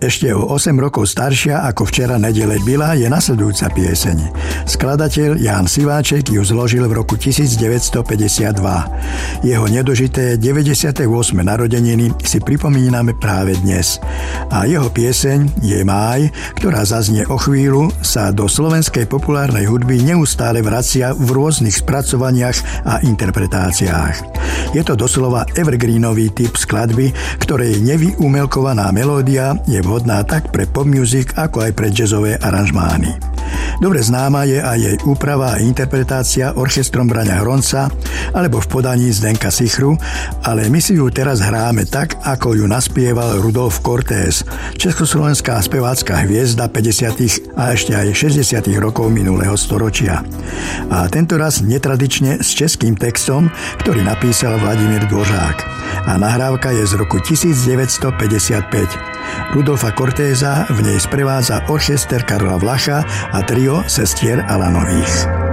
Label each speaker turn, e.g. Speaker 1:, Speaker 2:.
Speaker 1: Ešte o 8 rokov staršia ako Včera nedele byla je nasledujúca pieseň. Skladateľ Ján Siváček ju zložil v roku 1952. Jeho nedožité 98. narodeniny si pripomíname práve dnes. A jeho pieseň Je máj, ktorá zaznie o chvíľu, sa do slovenskej populárnej hudby neustále vracia v rôznych spracovaniach a interpretáciách. Je to doslova evergreenový typ skladby, ktorej nevyumelkovaná melódia je vhodná tak pre pop music, ako aj pre jazzové aranžmány. Dobre známa je aj jej úprava a interpretácia orchestrom Braňa Hronca alebo v podaní Zdenka Sichru, ale my si ju teraz hráme tak, ako ju naspieval Rudolf Cortés, československá spevácka hviezda 50. a ešte aj 60. rokov minulého storočia. A tentoraz netradične s českým textom, ktorý napísal Vladimír Dvořák. A nahrávka je z roku 1955. Rudolfa Cortésa v nej sprevádza orchester Karla Vlacha a trio sestier Alanových.